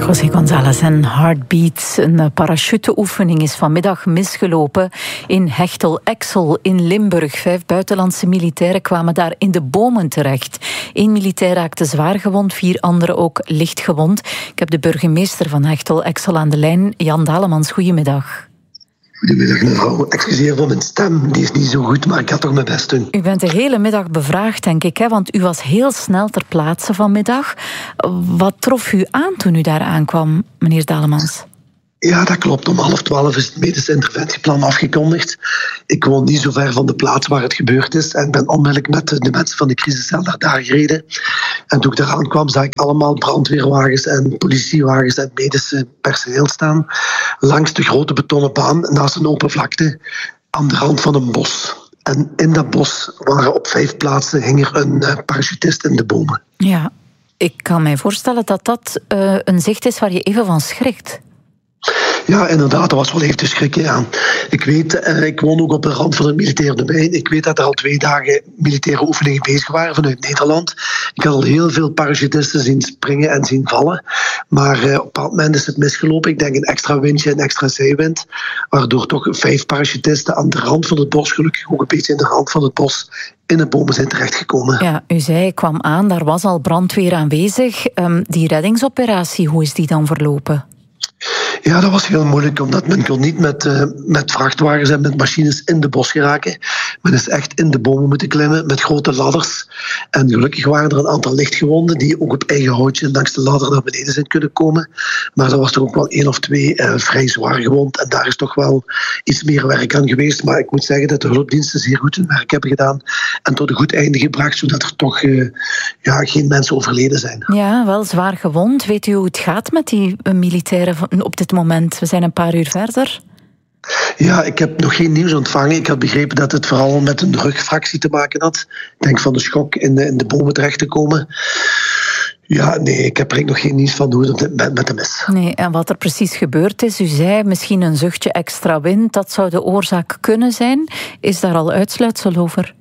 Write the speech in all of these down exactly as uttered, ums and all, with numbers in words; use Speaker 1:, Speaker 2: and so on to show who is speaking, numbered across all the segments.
Speaker 1: José González en Heartbeats. Een parachuteoefening is vanmiddag misgelopen in Hechtel-Exel in Limburg. Vijf buitenlandse militairen kwamen daar in de bomen terecht. Eén militair raakte zwaar gewond, vier anderen ook licht gewond. Ik heb de burgemeester van Hechtel-Exel aan de lijn, Jan Dalemans. Goedemiddag.
Speaker 2: Goedemiddag mevrouw. Excuseer voor mijn stem, die is niet zo goed, maar ik ga toch mijn best doen.
Speaker 1: U bent de hele middag bevraagd, denk ik, hè? Want u was heel snel ter plaatse vanmiddag. Wat trof u aan toen u daar aankwam, meneer Dalemans?
Speaker 2: Ja, dat klopt. Om half twaalf is het medisch interventieplan afgekondigd. Ik woon niet zo ver van de plaats waar het gebeurd is en ben onmiddellijk met de mensen van de crisiscel naar daar gereden. En toen ik daar aankwam, zag ik allemaal brandweerwagens en politiewagens en medische personeel staan langs de grote betonnen baan naast een open vlakte aan de rand van een bos. En in dat bos waren op vijf plaatsen hing er een uh, parachutist in de bomen.
Speaker 1: Ja, ik kan mij voorstellen dat dat uh, een zicht is waar je even van schrikt.
Speaker 2: Ja, inderdaad, dat was wel even te schrikken. Ja. Ik weet, eh, ik woon ook op de rand van een militair domein. Ik weet dat er al twee dagen militaire oefeningen bezig waren vanuit Nederland. Ik had al heel veel parachutisten zien springen en zien vallen. Maar eh, op een bepaald moment is het misgelopen. Ik denk een extra windje en extra zijwind. Waardoor toch vijf parachutisten aan de rand van het bos, gelukkig ook een beetje in de rand van het bos, in de bomen zijn terechtgekomen.
Speaker 1: Ja, u zei, ik kwam aan, daar was al brandweer aanwezig. Um, die reddingsoperatie, hoe is die dan verlopen?
Speaker 2: Ja, dat was heel moeilijk, omdat men kon niet met, uh, met vrachtwagens en met machines in de bos geraken. Men is echt in de bomen moeten klimmen met grote ladders. En gelukkig waren er een aantal lichtgewonden die ook op eigen houtje langs de ladder naar beneden zijn kunnen komen. Maar er was er ook wel één of twee uh, vrij zwaar gewond. En daar is toch wel iets meer werk aan geweest. Maar ik moet zeggen dat de hulpdiensten zeer goed hun werk hebben gedaan en tot een goed einde gebracht, zodat er toch uh, ja, geen mensen overleden zijn.
Speaker 1: Ja, wel zwaar gewond. Weet u hoe het gaat met die uh, militairen op dit moment? We zijn een paar uur verder.
Speaker 2: Ja, ik heb nog geen nieuws ontvangen. Ik had begrepen dat het vooral met een rugfractie te maken had. Ik denk van de schok in de, in de bomen terecht te komen. Ja, nee, ik heb er nog geen nieuws van hoe het op dit moment met hem is.
Speaker 1: Nee, en wat er precies gebeurd is, u zei misschien een zuchtje extra wind, dat zou de oorzaak kunnen zijn. Is daar al uitsluitsel over?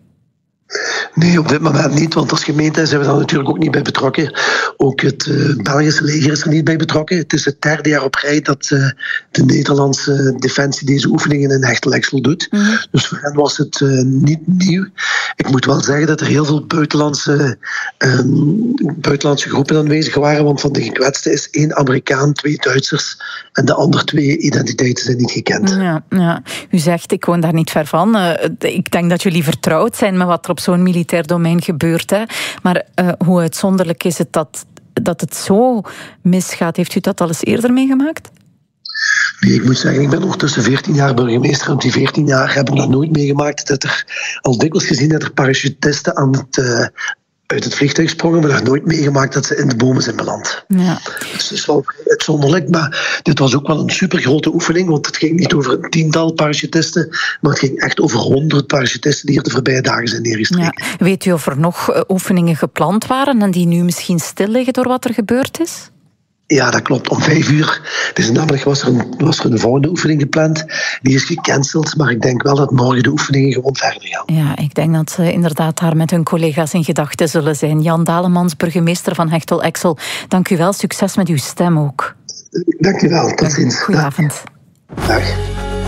Speaker 2: Nee, op dit moment niet, want als gemeente zijn we daar natuurlijk ook niet bij betrokken. Ook het uh, Belgische leger is er niet bij betrokken. Het is het derde jaar op rij dat uh, de Nederlandse Defensie deze oefeningen in Hechtel-Exel doet. Mm-hmm. Dus voor hen was het uh, niet nieuw. Ik moet wel zeggen dat er heel veel buitenlandse, um, buitenlandse groepen aanwezig waren, want van de gekwetsten is één Amerikaan, twee Duitsers en de andere twee identiteiten zijn niet gekend.
Speaker 1: Ja, ja. U zegt, ik woon daar niet ver van. Uh, ik denk dat jullie vertrouwd zijn met wat er op zo'n militair domein gebeurt. Hè. Maar uh, hoe uitzonderlijk is het dat, dat het zo misgaat? Heeft u dat al eens eerder meegemaakt?
Speaker 2: Nee, ik moet zeggen, ik ben ondertussen veertien jaar burgemeester. Op die veertien jaar heb ik nog nooit meegemaakt dat er al dikwijls gezien dat er parachutisten aan het, uh, uit het vliegtuig sprongen, maar nog nooit meegemaakt dat ze in de bomen zijn beland.
Speaker 1: Ja.
Speaker 2: Dus het is wel uitzonderlijk, maar dit was ook wel een supergrote oefening, want het ging niet over een tiental parachutisten, maar het ging echt over honderd parachutisten die er de voorbije dagen zijn neergestreken.
Speaker 1: Ja. Weet u of er nog oefeningen gepland waren en die nu misschien stil liggen door wat er gebeurd is?
Speaker 2: Ja, dat klopt. Om vijf uur. Dus namelijk was er, een, was er een volgende oefening gepland. Die is gecanceld, maar ik denk wel dat morgen de oefeningen gewoon verder gaan.
Speaker 1: Ja, ik denk dat ze inderdaad daar met hun collega's in gedachten zullen zijn. Jan Dalemans, burgemeester van Hechtel-Exel. Dank u wel. Succes met uw stem ook.
Speaker 2: Dank u wel. Tot ziens.
Speaker 1: Goedenavond.
Speaker 2: Dag.